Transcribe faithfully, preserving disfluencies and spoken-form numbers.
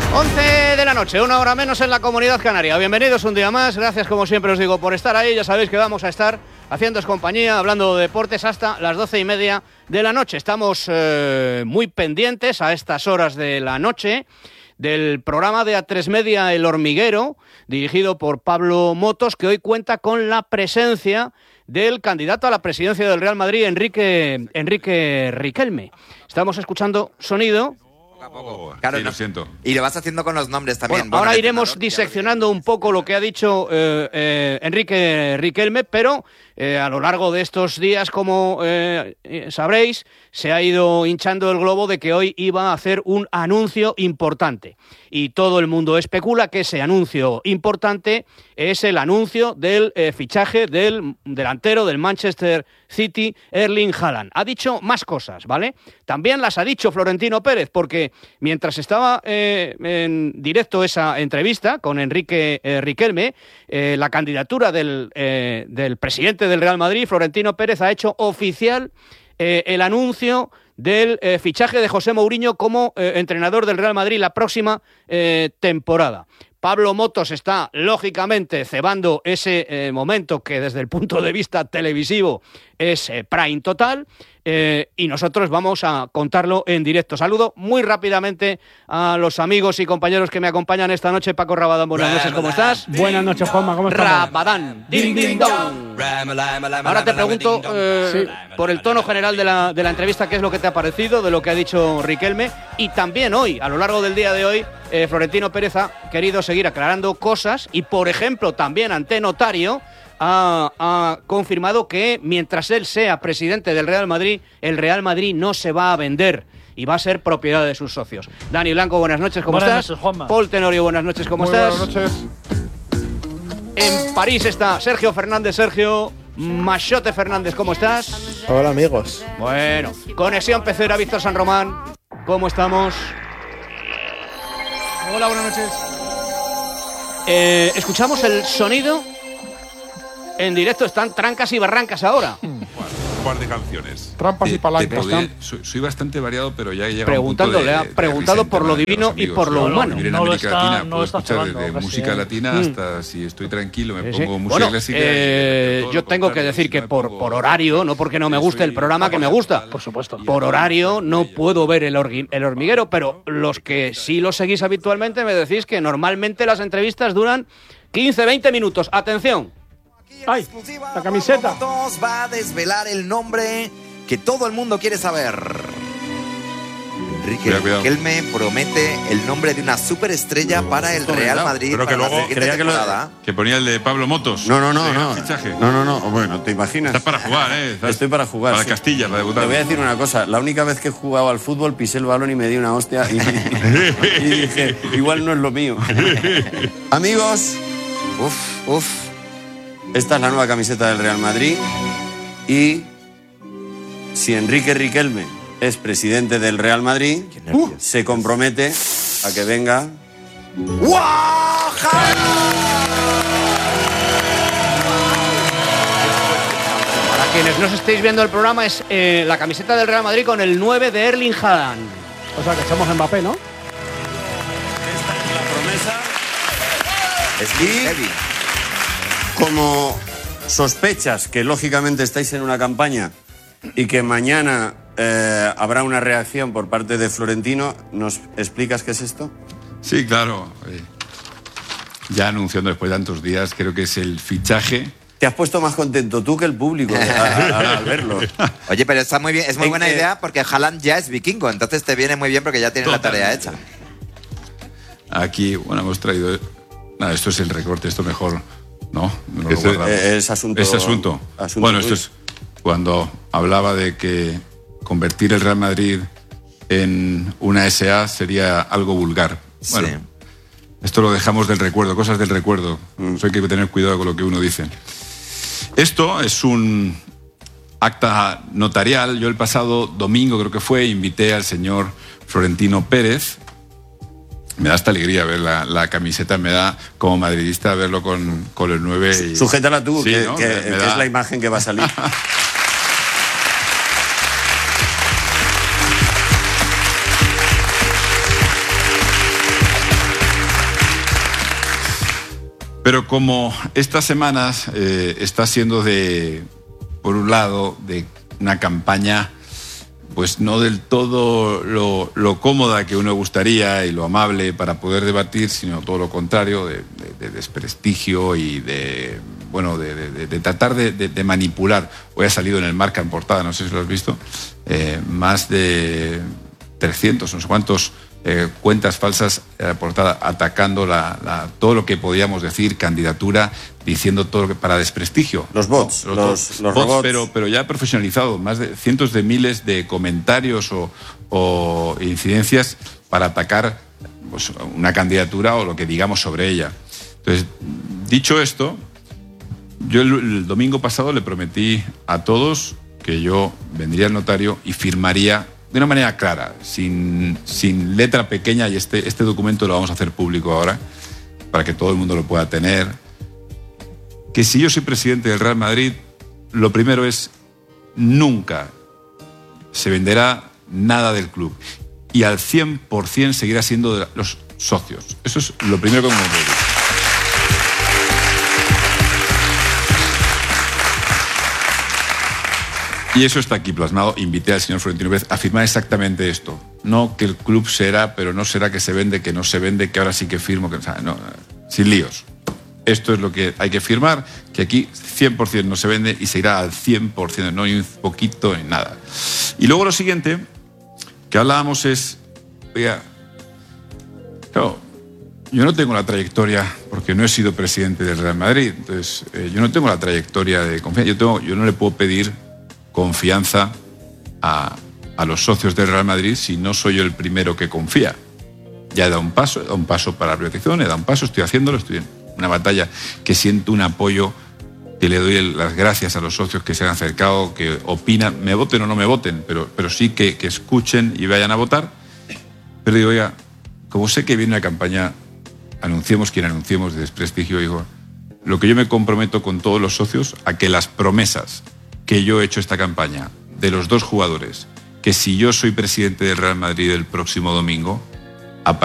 once de la noche, una hora menos en la Comunidad Canaria. Bienvenidos un día más, gracias como siempre os digo por estar ahí. Ya sabéis que vamos a estar haciéndoos compañía, hablando de deportes hasta las doce y media de la noche. Estamos eh, muy pendientes a estas horas de la noche del programa de A tres Media El Hormiguero, dirigido por Pablo Motos, que hoy cuenta con la presencia del candidato a la presidencia del Real Madrid, Enrique, Enrique Riquelme. Estamos escuchando sonido. Poco a poco. Claro, sí, no, lo siento. Y lo vas haciendo con los nombres también. Bueno, Bueno, ahora el iremos entrenador, diseccionando un poco lo que ha dicho eh, eh, Enrique Riquelme, pero eh, a lo largo de estos días, como eh, sabréis, se ha ido hinchando el globo de que hoy iba a hacer un anuncio importante. Y todo el mundo especula que ese anuncio importante es el anuncio del eh, fichaje del delantero del Manchester City, Erling Haaland. Ha dicho más cosas, ¿vale? También las ha dicho Florentino Pérez, porque mientras estaba eh, en directo esa entrevista con Enrique eh, Riquelme, eh, la candidatura del, eh, del presidente del Real Madrid, Florentino Pérez, ha hecho oficial eh, el anuncio del eh, fichaje de José Mourinho como eh, entrenador del Real Madrid la próxima eh, temporada. Pablo Motos está, lógicamente, cebando ese eh, momento que desde el punto de vista televisivo es eh, prime total, eh, y nosotros vamos a contarlo en directo. Saludo muy rápidamente a los amigos y compañeros que me acompañan esta noche. Paco Rabadán, buenas noches, ¿cómo estás? Buenas noches, Juanma, ¿cómo estás? Rabadán, ding, ding, dong. Ahora te pregunto, eh, sí. por el tono general de la, de la entrevista, ¿qué es lo que te ha parecido de lo que ha dicho Riquelme? Y también hoy, a lo largo del día de hoy, eh, Florentino Pérez ha querido seguir aclarando cosas y, por ejemplo, también ante notario, ha, ha confirmado que mientras él sea presidente del Real Madrid, el Real Madrid no se va a vender y va a ser propiedad de sus socios. Dani Blanco, buenas noches, ¿cómo buenas estás? Noches, Juanma. Paul Tenorio, buenas noches, ¿cómo Muy estás? Buenas noches. En París está Sergio Fernández. Sergio Machote Fernández, ¿cómo estás? Hola, amigos. Bueno, Conexión Pecera, Víctor San Román, ¿cómo estamos? Hola, buenas noches. Eh, escuchamos el sonido en directo, están trancas y barrancas ahora. Un par de canciones. Trampas y palancas. Podría, soy, soy bastante variado, pero ya he llegado Preguntando, a un punto de, le ha preguntado por lo divino y por lo humano. Vivir en No lo América está- Latina, no puedo lo está escuchar cebando, desde casi, música ¿eh? latina Mm. hasta si estoy tranquilo me Sí, sí. pongo música Bueno, clásica. eh, y todo yo lo tengo que contrario, decir si que me por, pongo- por horario, no porque no me guste el soy- programa, que me gusta. Por supuesto. Por horario no puedo ver el, orgui- el hormiguero, pero los que sí lo seguís habitualmente me decís que normalmente las entrevistas duran quince a veinte minutos. Atención. ¡Ay! La camiseta. Motos va a desvelar el nombre que todo el mundo quiere saber. Enrique Cuidado, cuidado. Riquelme promete el nombre de una superestrella para el Real Madrid Pero que para la luego siguiente creía que lo- temporada. Que ponía el de Pablo Motos. No, no, no, de gran no. fichaje. No, no, no. Bueno, ¿te imaginas? Estás para jugar, ¿eh? Estás Estoy para jugar. Para sí. Castilla, para debutar. Te voy a decir una cosa. La única vez que he jugado al fútbol pisé el balón y me di una hostia y, y dije, igual no es lo mío. Amigos, Uf, uf. esta es la nueva camiseta del Real Madrid y si Enrique Riquelme es presidente del Real Madrid, nervios. se compromete a que venga. ¡Wow! Para quienes no os estéis viendo el programa, es eh, la camiseta del Real Madrid con el nueve de Erling Haaland. O sea, que echamos Mbappé, ¿no? Esta es la promesa. Es muy heavy. Como sospechas que lógicamente estáis en una campaña y que mañana eh, habrá una reacción por parte de Florentino, ¿nos explicas qué es esto? Sí, claro. Eh, ya anunciando después de tantos días, creo que es el fichaje. Te has puesto más contento tú que el público a- a- al verlo. Oye, pero está muy bien, es muy En buena que- idea porque Haaland ya es vikingo, entonces te viene muy bien porque ya tiene la tarea hecha. Aquí, bueno, hemos traído. Nada, esto es el recorte, esto mejor. No, no lo Ese- guardamos. eh, es asunto- Es asunto. asunto Bueno, esto tuyo. es cuando hablaba de que convertir el Real Madrid en una S A sería algo vulgar. Bueno, Sí. esto lo dejamos del recuerdo, cosas del recuerdo. Eso hay que tener cuidado con lo que uno dice. Esto es un acta notarial. Yo el pasado domingo, creo que fue, invité al señor Florentino Pérez. Me da esta alegría ver la, la camiseta, me da como madridista verlo con, con el nueve. Y... Sujétala tú, Sí, que, ¿no? que- Me- me que da- es la imagen que va a salir. Pero como estas semanas eh, está siendo de, por un lado, de una campaña pues no del todo lo, lo cómoda que uno gustaría y lo amable para poder debatir, sino todo lo contrario, de, de, de desprestigio y de, bueno, de, de, de tratar de, de, de manipular. Hoy ha salido en el Marca en portada, no sé si lo has visto, eh, más de trescientos, no sé cuántos eh, cuentas falsas en la portada atacando la, la, todo lo que podíamos decir, candidatura, diciendo todo lo que para desprestigio. Los bots, ¿no? los, los, los bots, robots. Pero, pero ya profesionalizado, más de cientos de miles de comentarios o, o incidencias para atacar pues, una candidatura o lo que digamos sobre ella. Entonces, dicho esto, yo el, el domingo pasado le prometí a todos que yo vendría al notario y firmaría de una manera clara, sin, sin letra pequeña, y este, este documento lo vamos a hacer público ahora, para que todo el mundo lo pueda tener, que si yo soy presidente del Real Madrid, lo primero es, nunca se venderá nada del club, y al cien por ciento seguirá siendo de los socios. Eso es lo primero que me voy a decir. Y eso está aquí plasmado. Invité al señor Florentino Pérez a firmar exactamente esto. No que el club será, pero no será que se vende, que no se vende, que ahora sí que firmo. Que, o sea, no, sin líos. Esto es lo que hay que firmar, que aquí cien por ciento no se vende y se irá al cien por ciento, no hay un poquito en nada. Y luego lo siguiente que hablábamos es, oiga, claro, yo no tengo la trayectoria, porque no he sido presidente del Real Madrid, entonces eh, yo no tengo la trayectoria de confianza. Yo, tengo, yo no le puedo pedir confianza a, a los socios del Real Madrid si no soy yo el primero que confía. Ya he dado un paso, he dado un paso para la privatización, he dado un paso, estoy haciéndolo, estoy en una batalla que siento un apoyo, que le doy las gracias a los socios que se han acercado, que opinan, me voten o no me voten, pero, pero sí que, que escuchen y vayan a votar. Pero digo, oiga, como sé que viene una campaña, anunciemos quien anunciemos de desprestigio, digo, lo que yo me comprometo con todos los socios a que las promesas que yo he hecho esta campaña de los dos jugadores, que si yo soy presidente del Real Madrid el próximo domingo,